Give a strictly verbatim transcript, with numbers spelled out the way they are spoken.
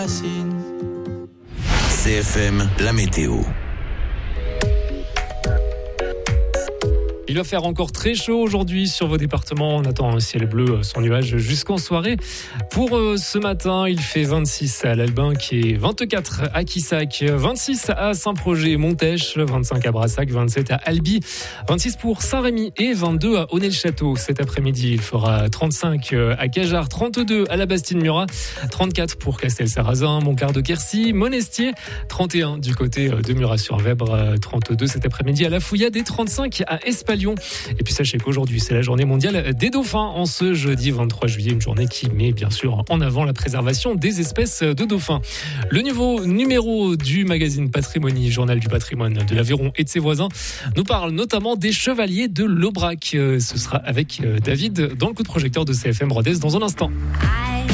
C F M, la météo. Il va faire encore très chaud aujourd'hui sur vos départements. On attend un ciel bleu sans nuages jusqu'en soirée. Pour euh, ce matin, il fait vingt-six à l'Albinque, vingt-quatre à Quissac, vingt-six à Saint-Projet, Montèche, vingt-cinq à Brassac, vingt-sept à Albi, vingt-six pour Saint-Rémy et vingt-deux à Aunay-le-Château. Cet après-midi, il fera trente-cinq à Cajarc, trente-deux à la Bastide-Murat, trente-quatre pour Castel-Sarrazin, Montclar de Quercy, Monestier, trente et un du côté de Murat-sur-Vèbre, trente-deux cet après-midi à La Fouillade et trente-cinq à Espalion. Et puis sachez qu'aujourd'hui, c'est la journée mondiale des dauphins en ce jeudi vingt-trois juillet, une journée qui met bien sûr en avant la préservation des espèces de dauphins. Le nouveau numéro du magazine Patrimonie, journal du patrimoine de l'Aveyron et de ses voisins, nous parle notamment des chevaliers de l'Aubrac. Ce sera avec David dans le coup de projecteur de C F M Rodez dans un instant.